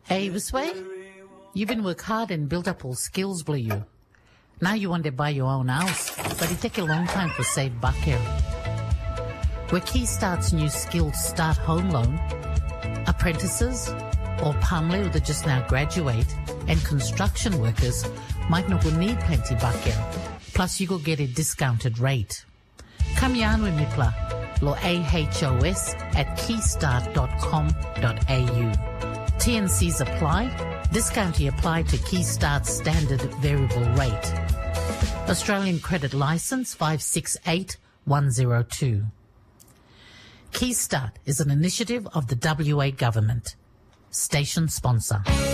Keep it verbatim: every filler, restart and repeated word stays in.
Hey, this way? You've been work hard and built up all skills, blue you. Now you want to buy your own house, but it take a long time to save buck here. Where Key Start's new skilled start home loan, apprentices or Pamela who just now graduate and construction workers might not go need plenty buck here. Plus you go get a discounted rate. Come yarn with Mipla, lo A H O S at keystart dot com dot A U. T and C's apply. Discount apply to Keystart's standard variable rate. Australian Credit Licence five six eight one zero two. Keystart is an initiative of the W A Government. Station sponsor.